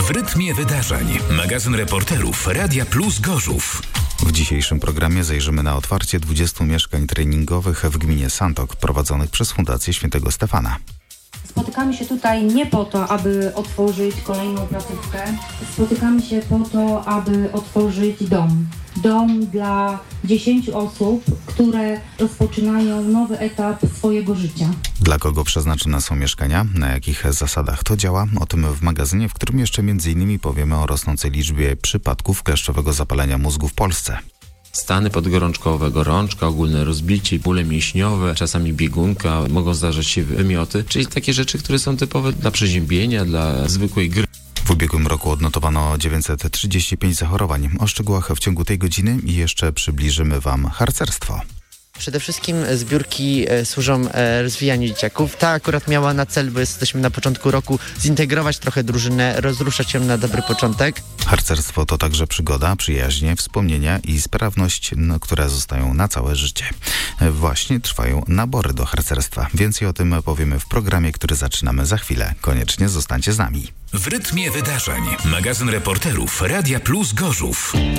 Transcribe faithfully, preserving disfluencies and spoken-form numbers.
W rytmie wydarzeń. Magazyn reporterów Radia Plus Gorzów. W dzisiejszym programie zajrzymy na otwarcie dwudziestu mieszkań treningowych w gminie Santok prowadzonych przez Fundację Świętego Stefana. Spotykamy się tutaj nie po to, aby otworzyć kolejną placówkę. Spotykamy się po to, aby otworzyć dom. Dom dla dziesięciu osób, które rozpoczynają nowy etap swojego życia. Dla kogo przeznaczone są mieszkania? Na jakich zasadach to działa? O tym w magazynie, w którym jeszcze między innymi powiemy o rosnącej liczbie przypadków kleszczowego zapalenia mózgu w Polsce. Stany podgorączkowe, gorączka, ogólne rozbicie, bóle mięśniowe, czasami biegunka, mogą zdarzać się wymioty, czyli takie rzeczy, które są typowe dla przeziębienia, dla zwykłej gry. W ubiegłym roku odnotowano dziewięćset trzydzieści pięć zachorowań. O szczegółach w ciągu tej godziny i jeszcze przybliżymy Wam harcerstwo. Przede wszystkim zbiórki e, służą e, rozwijaniu dzieciaków. Ta akurat miała na cel, bo jesteśmy na początku roku, zintegrować trochę drużynę, rozruszać ją na dobry początek. Harcerstwo to także przygoda, przyjaźnie, wspomnienia i sprawność, no, które zostają na całe życie. Właśnie trwają nabory do harcerstwa. Więcej o tym powiemy w programie, który zaczynamy za chwilę. Koniecznie zostańcie z nami. W rytmie wydarzeń. Magazyn reporterów Radia Plus Gorzów.